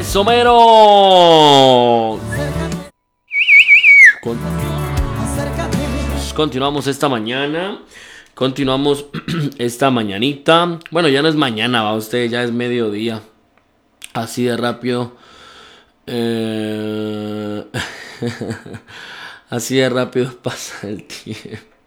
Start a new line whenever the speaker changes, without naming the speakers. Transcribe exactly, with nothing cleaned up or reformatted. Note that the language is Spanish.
Eso mero. Con- Continuamos esta mañana. Continuamos esta mañanita. Bueno, ya no es mañana, va usted, ya es mediodía. Así de rápido. Eh, Así de rápido pasa el tiempo.